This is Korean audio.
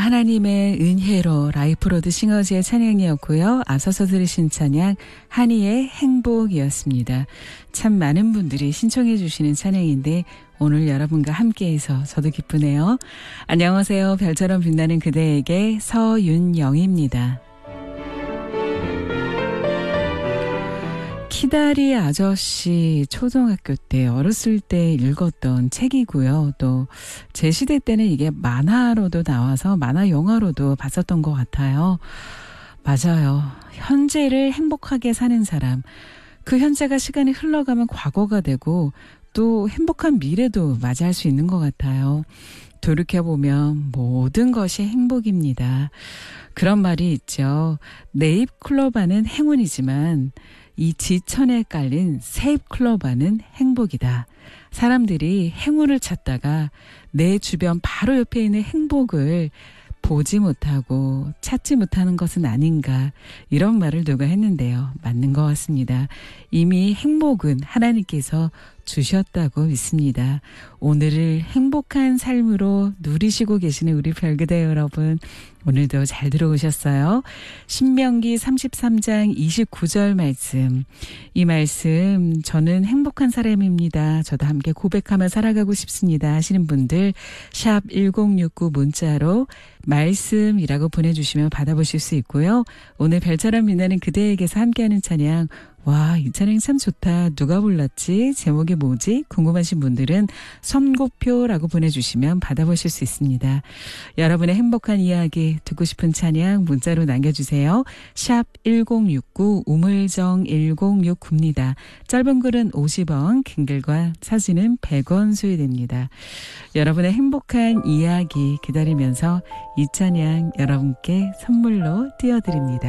하나님의 은혜로 라이프로드 싱어즈의 찬양이었고요. 앞서서 들으신 찬양 한이의 행복이었습니다. 참 많은 분들이 신청해 주시는 찬양인데 오늘 여러분과 함께해서 저도 기쁘네요. 안녕하세요. 별처럼 빛나는 그대에게 서윤영입니다. 키다리 아저씨 초등학교 때 어렸을 때 읽었던 책이고요. 또 제 시대 때는 이게 만화로도 나와서 만화 영화로도 봤었던 것 같아요. 맞아요. 현재를 행복하게 사는 사람. 그 현재가 시간이 흘러가면 과거가 되고 또 행복한 미래도 맞이할 수 있는 것 같아요. 돌이켜보면 모든 것이 행복입니다. 그런 말이 있죠. 내 입 클로바는 행운이지만 이 지천에 깔린 새잎 클로바는 행복이다. 사람들이 행운을 찾다가 내 주변 바로 옆에 있는 행복을 보지 못하고 찾지 못하는 것은 아닌가, 이런 말을 누가 했는데요. 맞는 것 같습니다. 이미 행복은 하나님께서 주셨다고 믿습니다. 오늘을 행복한 삶으로 누리시고 계시는 우리 별그대 여러분, 오늘도 잘 들어오셨어요? 신명기 33장 29절 말씀. 이 말씀, 저는 행복한 사람입니다. 저도 함께 고백하며 살아가고 싶습니다 하시는 분들 샵 1069 문자로 말씀이라고 보내주시면 받아보실 수 있고요. 오늘 별처럼 빛나는 그대에게서 함께하는 찬양, 와, 이 찬양 참 좋다. 누가 불렀지? 제목이 뭐지? 궁금하신 분들은 선고표라고 보내주시면 받아보실 수 있습니다. 여러분의 행복한 이야기 듣고 싶은 찬양 문자로 남겨주세요. 샵 1069 우물정 1069입니다. 짧은 글은 50원, 긴 글과 사진은 100원 소요됩니다. 여러분의 행복한 이야기 기다리면서 이 찬양 여러분께 선물로 띄워드립니다.